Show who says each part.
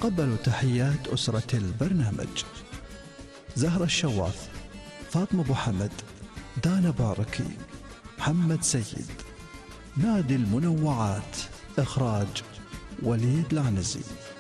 Speaker 1: تقبلوا تحيات أسرة البرنامج: زهرة الشواف، فاطمة أبو حمد، دانا باركي، محمد سيد. نادي المنوعات، إخراج وليد العنزي.